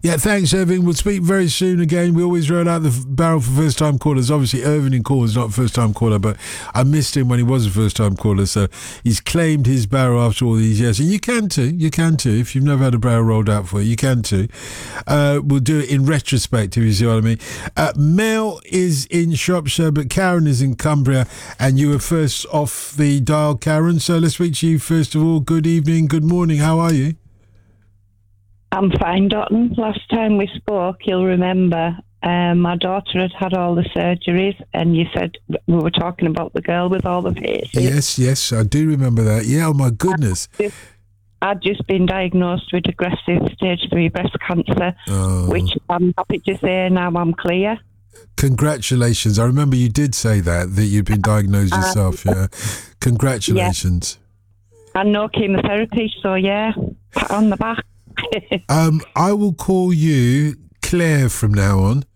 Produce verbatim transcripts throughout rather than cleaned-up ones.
Yeah, thanks, Irving. We'll speak very soon again. We always roll out the f- barrel for first-time callers. Obviously, Irving in call is not a first-time caller, but I missed him when he was a first-time caller, so he's claimed his barrel after all these years. And you can too. You can too. If you've never had a barrel rolled out for you, you can too. Uh, we'll do it in retrospect, if you see what I mean. Uh, Mel is in Shropshire, but Karen is in Cumbria, and you were first off the dial, Karen. So let's speak to you first of all. Good evening, good morning. How are you? I'm fine, Dotton. Last time we spoke, you'll remember, um, my daughter had had all the surgeries, and you said we were talking about the girl with all the faces. Yes, yes, I do remember that. Yeah, oh my goodness. I'd just been diagnosed with aggressive stage three breast cancer, Oh. which I'm happy to say now I'm clear. Congratulations. I remember you did say that, that you'd been diagnosed yourself, yeah. Congratulations. Yeah. And no chemotherapy, so yeah, pat on the back. um, I will call you Claire from now on.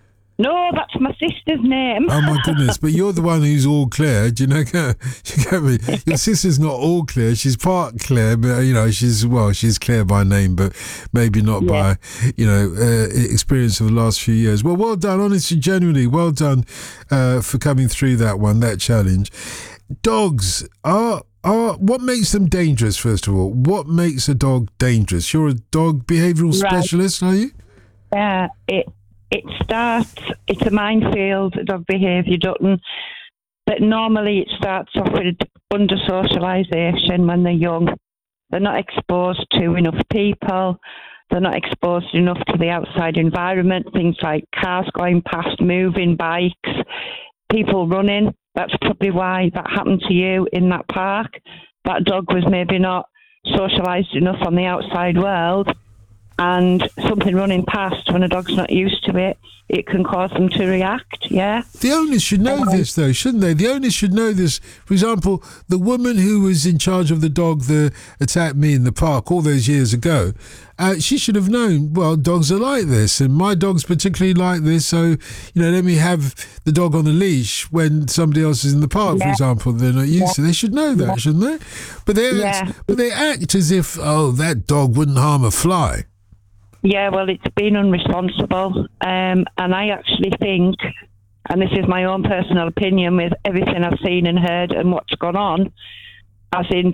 No, that's my sister's name. Oh my goodness, but you're the one who's all clear. Do you know? You get me? Your sister's not all clear. She's part clear, but you know, she's well, she's clear by name, but maybe not yeah. by you know uh, experience of the last few years. Well, well done, honestly, genuinely, well done uh, for coming through that one, that challenge. Dogs are. Are, what makes them dangerous, first of all? What makes a dog dangerous? You're a dog behavioural right. specialist, are you? Yeah, it it starts, it's a minefield, dog behaviour, Dutton, but normally it starts off with under socialisation when they're young. They're not exposed to enough people, they're not exposed enough to the outside environment, things like cars going past, moving, bikes, people running. That's probably why that happened to you in that park. That dog was maybe not socialised enough on the outside world, and something running past when a dog's not used to it, it can cause them to react, yeah? The owners should know this, though, shouldn't they? The owners should know this. For example, the woman who was in charge of the dog that attacked me in the park all those years ago, uh, she should have known, well, dogs are like this, and my dog's particularly like this, so, you know, let me have the dog on a leash when somebody else is in the park, yeah. for example, they're not used yeah. to. They should know that, yeah. shouldn't they? But they, act, yeah. but they act as if, oh, that dog wouldn't harm a fly. Yeah, well, it's been unresponsible, um, and I actually think, and this is my own personal opinion with everything I've seen and heard and what's gone on, as in